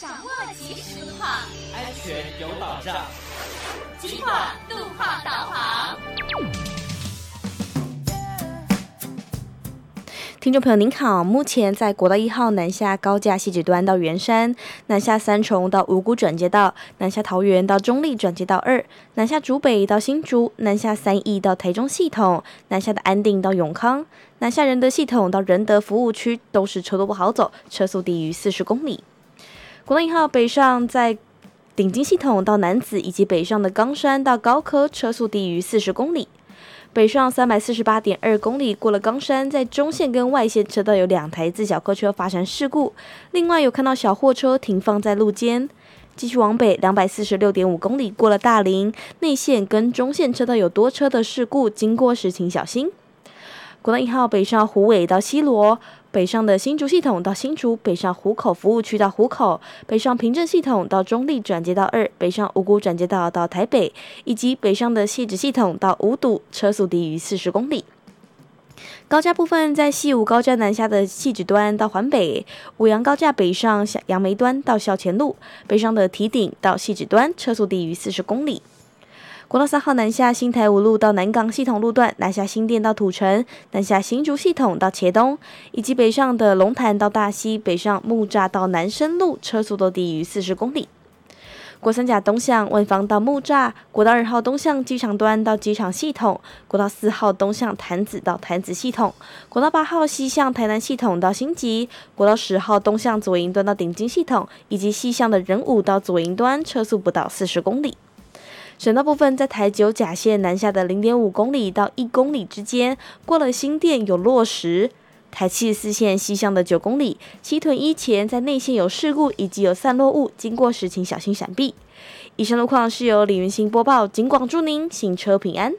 掌握即时路况， 安全有保障。 警广路况导航。 听众朋友您好，目前在国道1号南下高架汐止端到圆山，南下三重到五股转接道，南下桃园到中立转接道2，南下竹北到新竹，南下三义到台中系统，南下的安定到永康，南下仁德系统到仁德服务区都是车多不好走，车速低于40公里。国道1号北上在顶金系统到楠梓以及北上的冈山到高科，车速低于40公里。北上348.2公里，过了冈山，在中线跟外线车道有2台自小客车发生事故，另外有看到小货车停放在路肩。继续往北246.5公里，过了大林，内线跟中线车道有多车的事故，经过时请小心。国道1号北上虎尾到西螺，北上的新竹系统到新竹，北上湖口服务区到湖口，北上平镇系统到中立转接道2，北上五股转接道到台北，以及北上的汐止系统到五堵，车速低于40公里。高架部分在西武高架南下的汐止端到环北，五杨高架北上杨梅端到校前路，北上的堤顶到汐止端，车速低于40公里。国道3号南下新台五路到南港系统路段，南下新店到土城，南下新竹系统到茄东，以及北上的龙潭到大溪，北上木栅到南深路，车速都低于40公里。国三甲东向万芳到木栅，国道2号东向机场端到机场系统，国道4号东向潭子到潭子系统，国道8号西向台南系统到新集，国道10号东向左营端到顶金系统，以及西向的仁武到左营端，车速不到40公里。省道部分在台九甲线南下的0.5公里到1公里之间，过了新店有落石。台74线西向的9公里，西屯一前在内线有事故以及有散落物，经过时请小心闪避。以上路况是由李云兴播报，警广祝您行车平安。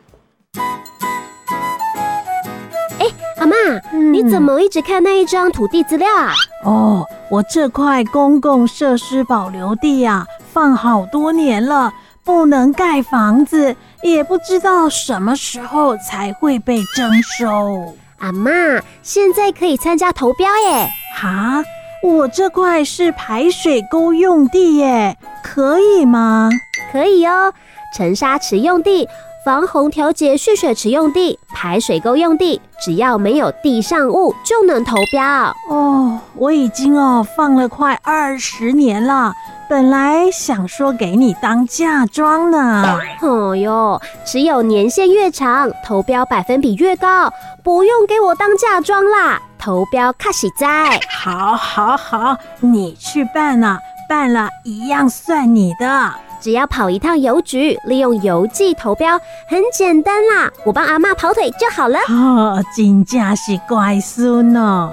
阿嬷，你怎么一直看那一张土地资料啊？ 哦，我这块公共设施保留地啊，放好多年了。不能盖房子，也不知道什么时候才会被征收。 阿嬷，现在可以参加投标耶！ 哈，我这块是排水沟用地耶，可以吗？ 可以哦，沉沙池用地、防洪调节蓄水池用地、排水沟用地，只要没有地上物就能投标。 哦，我已经放了快20年了。本来想说给你当嫁妆呢。 哦哟，只有年限越长，投标百分比越高，不用给我当嫁妆啦，投标卡实在。 好，你去办啊，办了一样算你的。 只要跑一趟邮局，利用邮寄投标，很简单啦，我帮阿嬷跑腿就好了。 真的是乖孙哦。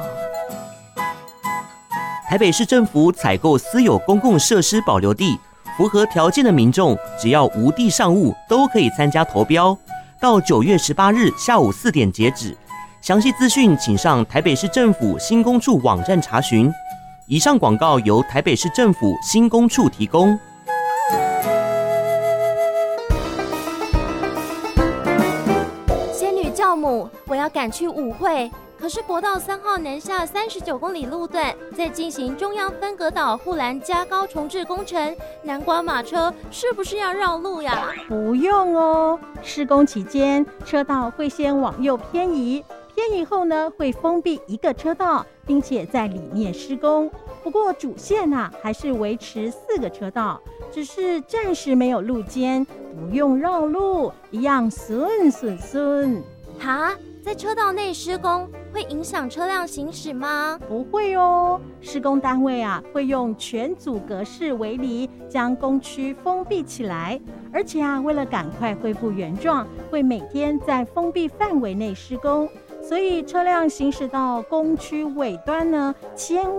台北市政府采购私有公共设施保留地，符合条件的民众，只要无地上物，都可以参加投标。到9月18日下午4点截止。详细资讯请上台北市政府新工处网站查询。以上广告由台北市政府新工处提供。 仙女教母，我要赶去舞会。可是国道3号南下39公里路段在进行中央分隔岛护栏加高重置工程，南瓜马车是不是要绕路呀？ 不用哦，施工期间车道会先往右偏移，偏移后呢会封闭一个车道，并且在里面施工。不过主线还是维持4个车道，只是暂时没有路肩，不用绕路，一样顺。 哈，在车道内施工会影响车辆行驶吗？ 不会哦，施工单位会用全阻隔式围篱将工区封闭起来，而且为了赶快恢复原状，会每天在封闭范围内施工，所以车辆行驶到工区尾端呢，千